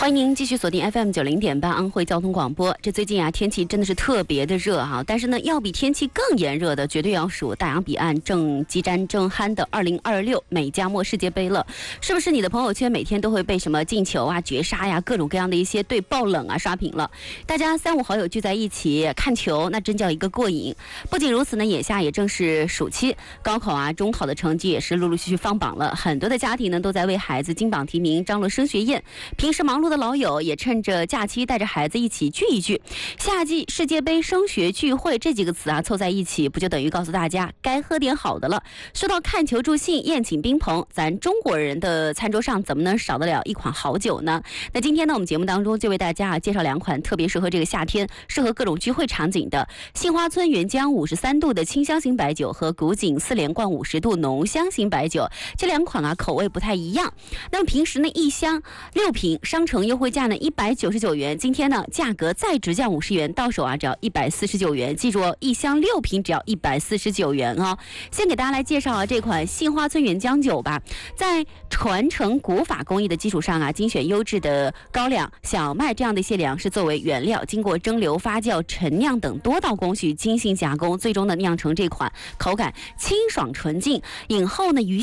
欢迎您继续锁定 FM90.8安徽交通广播。这最近啊，天气真的是特别的热哈，但是呢，要比天气更炎热的，绝对要数大洋彼岸正激战正酣的2026美加墨世界杯了。是不是你的朋友圈每天都会被什么进球啊、绝杀呀、各种各样的一些对爆冷啊刷屏了？大家3、5好友聚在一起看球，那真叫一个过瘾。不仅如此呢，眼下也正是暑期，高考啊、中考的成绩也是陆陆续续放榜了，很多的家庭呢都在为孩子金榜题名、张罗升学宴。平时忙碌的老友也趁着假期带着孩子一起聚一聚。夏季世界杯升学聚会这几个词啊凑在一起，不就等于告诉大家该喝点好的了？说到看球助兴、宴请宾朋，咱中国人的餐桌上怎么能少得了一款好酒呢？那今天呢，我们节目当中就为大家介绍2款特别适合这个夏天、适合各种聚会场景的杏花村原浆53度的清香型白酒和古井4连冠50度浓香型白酒。这2款啊口味不太一样。那么平时呢1箱6瓶，商城优惠价呢199元，今天呢价格再直降50元，到手啊只要149元。记住哦，1箱6瓶只要149元哦。先给大家来介绍这款杏花村原浆酒吧，在传承古法工艺的基础上啊，精选优质的高粱、小麦这样的一些粮食作为原料，经过蒸馏、发酵、陈酿等多道工序精心加工，最终呢酿成这款口感清爽纯净，饮后呢余